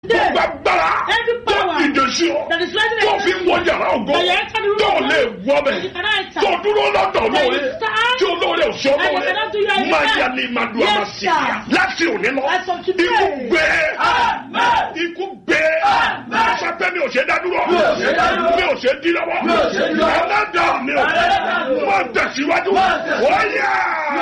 Every power that is rising against you, that you enter the room of God, you cannot enter. That you stand, and you cannot do your anything. Yes, sir. As of today, ikú gbé sọpẹ́ mi ò ṣe dádúró mi ò ṣe dí lọ́wọ́ ẹlẹ́dàá mi ò wọ́n tẹ̀síwájú wọ́n yá.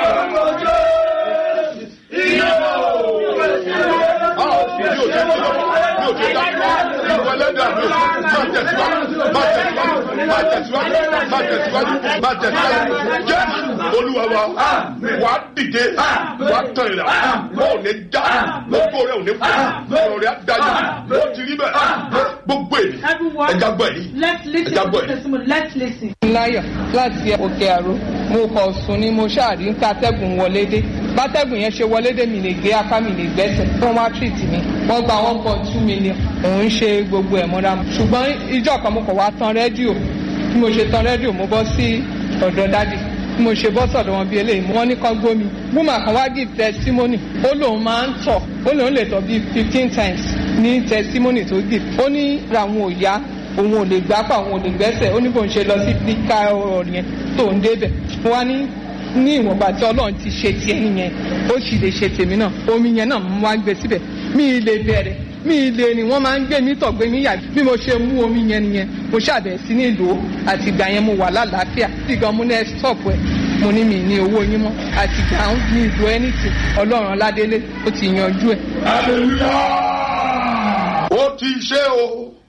Olúwa wa wà dìde wà tán ìlà wọn ò ní já gbogbo rẹ ò ní kú ọ̀rọ̀ rẹ á dájú ó ti rí bẹ́ẹ̀ gbogbo èyí ẹja gbọ́ èyí ẹja gbọ́ èyí. láyọ̀ láti òkè àrò mo kọ̀ sùn ni mo ṣáàrí ń tàtẹ́gùn wọlé dé bátẹ́gùn yẹn ṣe wọlé dé mi lè gbé apá mi lè gbẹ́sẹ̀ wọ́n wá tírìtì mi wọ́n gba 1.2 million òun ṣe gbogbo ẹ̀ mọ́ra mu ṣùgbọ́n ìjọ kan mo kọ̀ wá tan rédíò bí mo ṣe tan rédíò mo bọ́ sí ọ̀dọ̀ dádì bí mo ṣe bọ́ sọ̀dọ̀ wọn bí eléyìí wọ́n ní kán gbómi woman kan wá give testimony ó lóun máa ń tọ̀ ó lóun lè tọ̀ bíi 15 times ní testimony tó give ó ní àwọn òyà òun ò lè gbápá òun ò lè gbẹ́sẹ̀ ó ní bóun ṣe lọ sí píkà ọ̀rọ̀ yẹn tó ń débẹ̀ wọ́n ní ìwọ̀nba tí Ọlọ́run ti ṣe tiẹ̀ nìyẹn ó sì lè ṣe tèmi náà omi yẹn náà mo wá gbé síbẹ̀ mi lè bẹ̀rẹ̀ mi lè ní wọ́n máa ń gbé mi tọ̀ gbé mi yà bí mo ṣe mú omi yẹn nìyẹn mo ṣàbẹ̀ sí ní ìlú àti ìgbà yẹn mo wà lálàáfíà tí gan mo ní ẹ stop ẹ mo ní mi ní owó yín mọ́ àti ìgbà ní ìlú anything Ọlọ́run Ládélé ó ti yanjú ẹ̀. Hallelujah! Ó ti ṣe o.